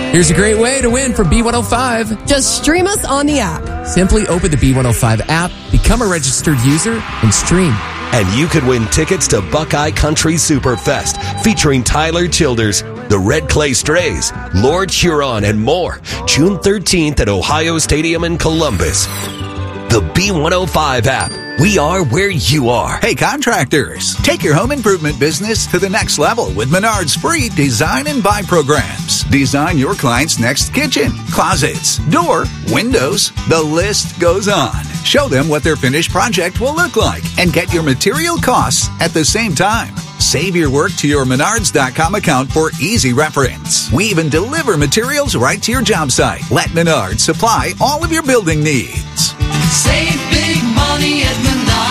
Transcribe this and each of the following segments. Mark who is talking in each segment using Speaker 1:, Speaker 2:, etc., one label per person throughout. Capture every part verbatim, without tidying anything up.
Speaker 1: Here's a great way to win for B one oh five.
Speaker 2: Just stream us on the app.
Speaker 1: Simply open the B one oh five app, become a registered user, and stream.
Speaker 3: And you could win tickets to Buckeye Country Superfest, featuring Tyler Childers, the Red Clay Strays, Lord Huron, and more, June thirteenth at Ohio Stadium in Columbus. The B one oh five app. We are where you are.
Speaker 4: Hey, contractors, take your home improvement business to the next level with Menard's free design and buy programs. Design your client's next kitchen, closets, door, windows. The list goes on. Show them what their finished project will look like and get your material costs at the same time. Save your work to your Menards dot com account for easy reference. We even deliver materials right to your job site. Let Menards supply all of your building needs.
Speaker 5: Save big money at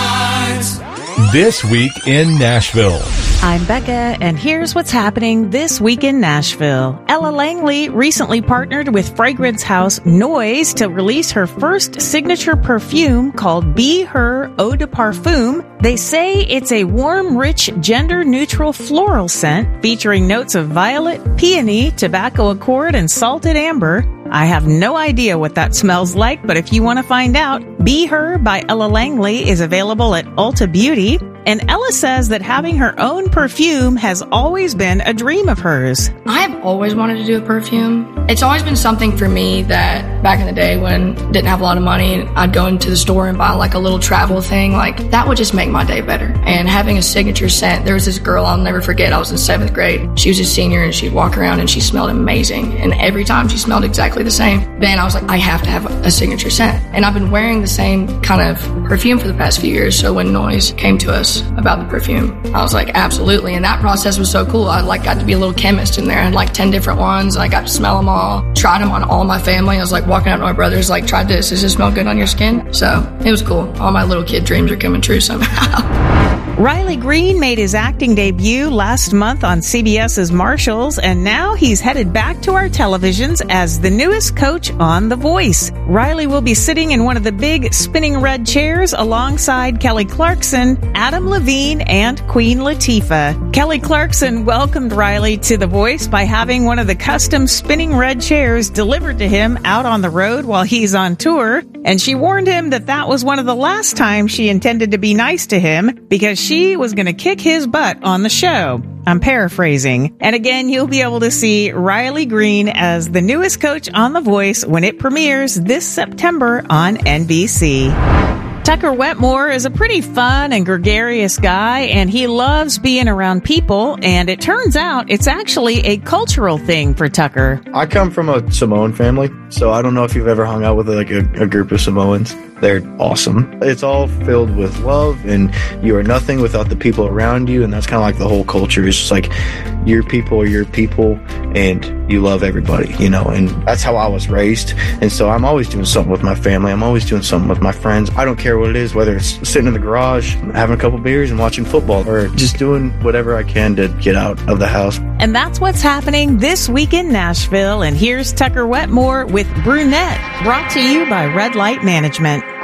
Speaker 5: Menards.
Speaker 6: This week in Nashville.
Speaker 7: I'm Becca, and here's what's happening this week in Nashville. Ella Langley recently partnered with fragrance house Noise to release her first signature perfume called Be Her Eau de Parfum. They say it's a warm, rich, gender-neutral floral scent featuring notes of violet, peony, tobacco accord, and salted amber. I have no idea what that smells like, but if you want to find out, Be Her by Ella Langley is available at Ulta Beauty. And Ella says that having her own perfume has always been a dream of hers.
Speaker 8: I've always wanted to do a perfume. It's always been something for me that back in the day when I didn't have a lot of money, I'd go into the store and buy like a little travel thing. Like that would just make my day better. And having a signature scent, there was this girl I'll never forget. I was in seventh grade. She was a senior and she'd walk around and she smelled amazing. And every time she smelled exactly the same. Then I was like, I have to have a signature scent. And I've been wearing the same kind of perfume for the past few years. So when Noise came to us about the perfume, I was like, absolutely. And that process was so cool. I like got to be a little chemist in there. I had like ten different ones. And I got to smell them all, tried them on all my family. I was like walking out to my brothers, like, try this. Does this smell good on your skin? So it was cool. All my little kid dreams are coming true somehow.
Speaker 7: Riley Green made his acting debut last month on C B S's Marshalls, and now he's headed back to our televisions as the newest coach on The Voice. Riley will be sitting in one of the big spinning red chairs alongside Kelly Clarkson, Adam Levine, and Queen Latifah. Kelly Clarkson welcomed Riley to The Voice by having one of the custom spinning red chairs delivered to him out on the road while he's on tour, and she warned him that that was one of the last times she intended to be nice to him because she was going to kick his butt on the show. I'm paraphrasing. And again, you'll be able to see Riley Green as the newest coach on The Voice when it premieres this September on N B C. Tucker Wetmore is a pretty fun and gregarious guy, and he loves being around people, and it turns out it's actually a cultural thing for Tucker.
Speaker 9: I come from a Samoan family, so I don't know if you've ever hung out with like a, a group of Samoans. They're awesome. It's all filled with love, and you are nothing without the people around you, and that's kind of like the whole culture. It's just like your people are your people, and you love everybody, you know, and that's how I was raised. And so I'm always doing something with my family. I'm always doing something with my friends. I don't care what it is, whether it's sitting in the garage, having a couple beers and watching football, or just doing whatever I can to get out of the house.
Speaker 7: And that's what's happening this week in Nashville. And here's Tucker Wetmore with Brunette, brought to you by Red Light Management.